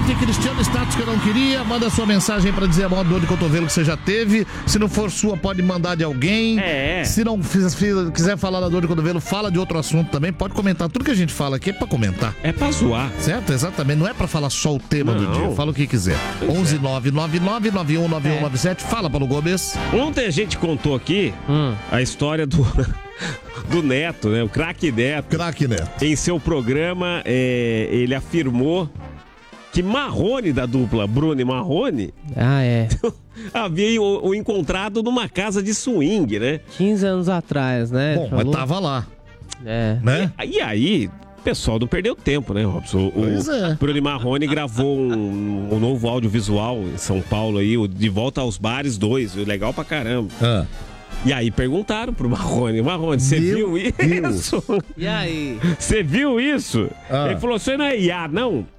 Tati Cristiano, status que eu não queria. Manda sua mensagem pra dizer a maior dor de cotovelo que você já teve. Se não for sua, pode mandar de alguém. Se não quiser falar da dor de cotovelo, fala de outro assunto também. Pode comentar. Tudo que a gente fala aqui é pra comentar. É pra zoar. Certo? Exatamente. Não é pra falar só o tema do dia. Fala o que quiser. 11999919197. Fala, Paulo Gomes. Ontem a gente contou aqui a história do Neto, né? O craque Neto. Craque Neto. Em seu programa, ele afirmou que Marrone, da dupla Bruno e Marrone, havia o encontrado numa casa de swing, né? 15 anos atrás, né? Bom, mas tava lá. Né? E aí, o pessoal não perdeu tempo, né, Robson? O Bruno e Marrone gravou um novo audiovisual em São Paulo aí, o De Volta aos Bares 2, legal pra caramba. E aí perguntaram pro Marrone, você viu isso? E aí? Você viu isso? Ele falou, você não é IA, não?